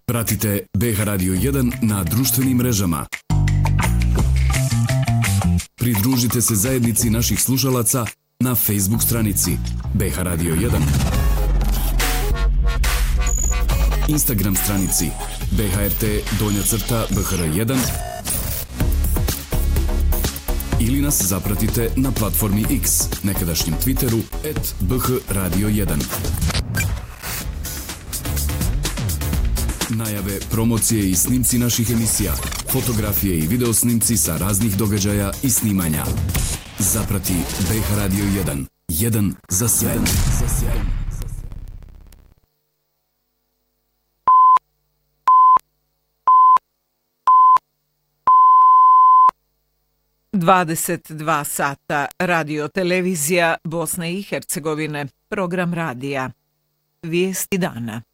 Pratite BH Radio 1 na društvenim mrežama. Pridružite se zajednici naših slušalaca na Facebook stranici BH Radio 1, Instagram stranici BHRT_BHR1 ili nas zapratite na platformi X, nekadašnjem Twitteru @BHRadio1. Najave, promocije i snimci naših emisija, fotografije i videosnimci sa raznih događaja i snimanja. Zaprati BH Radio 1. 1 za sve. 22 sata radio televizija Bosne i Hercegovine, program radija. Vijesti dana.